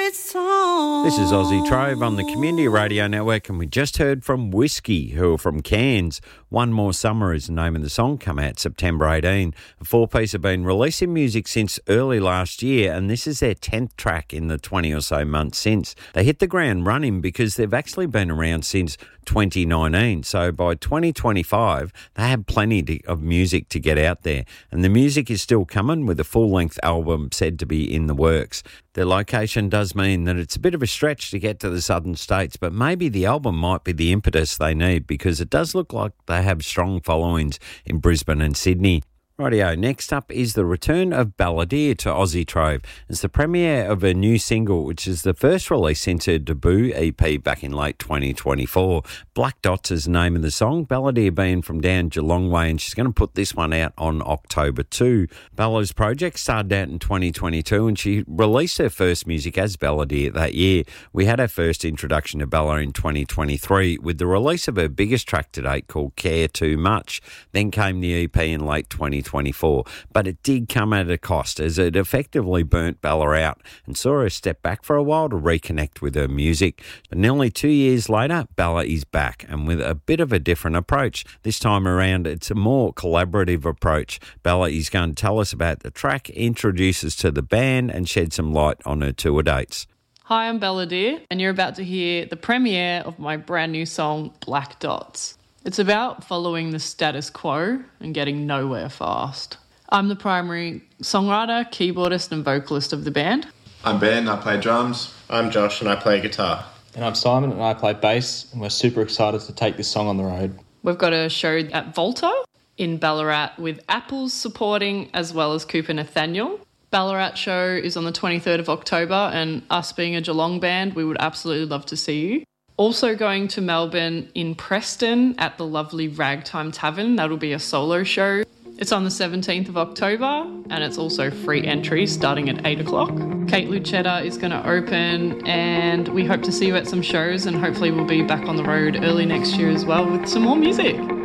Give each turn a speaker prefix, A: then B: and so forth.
A: song.
B: This is Aussie Trove on the Community Radio Network, and we just heard from Whiskey, who are from Cairns. One More Summer is the name of the song, come out September 18. The four-piece have been releasing music since early last year, and this is their 10th track in the 20 or so months since. They hit the ground running because they've actually been around since 2019. So by 2025, they have plenty of music to get out there. And the music is still coming, with a full-length album said to be in the works. Their location does mean that it's a bit of a stretch to get to the southern states, but maybe the album might be the impetus they need, because it does look like they have strong followings in Brisbane and Sydney. Rightio, next up is the return of Balladeer to Aussie Trove. It's the premiere of a new single, which is the first release since her debut EP back in late 2024. Black Dots is the name of the song. Balladeer being from down Geelong way, and she's going to put this one out on October 2. Bella's project started out in 2022, and she released her first music as Balladeer that year. We had our first introduction to Bella in 2023 with the release of her biggest track to date called Care Too Much. Then came the EP in late 2024, but it did come at a cost, as it effectively burnt Bella out and saw her step back for a while to reconnect with her music. But nearly 2 years later, Bella is back, and with a bit of a different approach. This time around, it's a more collaborative approach. Bella is going to tell us about the track, introduce us to the band, and shed some light on her tour dates.
C: Hi, I'm Balladeer, and you're about to hear the premiere of my brand new song, Black Dots. It's about following the status quo and getting nowhere fast. I'm the primary songwriter, keyboardist and vocalist of the band.
D: I'm Ben, I play drums.
E: I'm Josh and I play guitar.
F: And I'm Simon and I play bass, and we're super excited to take this song on the road.
C: We've got a show at Volta in Ballarat with Apples supporting, as well as Cooper Nathaniel. Ballarat show is on the 23rd of October, and us being a Geelong band, we would absolutely love to see you. Also going to Melbourne in Preston at the lovely Ragtime Tavern. That'll be a solo show. It's on the 17th of October, and it's also free entry starting at 8 o'clock. Kate Lucetta is going to open, and we hope to see you at some shows, and hopefully we'll be back on the road early next year as well with some more music.